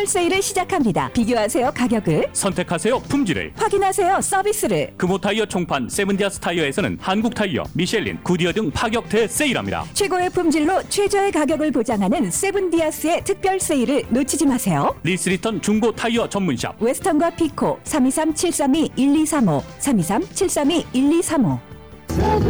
특별 세일을 시작합니다. 비교하세요 가격을, 선택하세요 품질을, 확인하세요 서비스를. 금호타이어 총판 세븐디아스 타이어에서는 한국타이어, 미셸린, 구디어 등 파격 대세일합니다. 최고의 품질로 최저의 가격을 보장하는 세븐디아스의 특별 세일을 놓치지 마세요. 리스리턴 중고 타이어 전문샵 웨스턴과 피코 323-732-1235 323-732-1235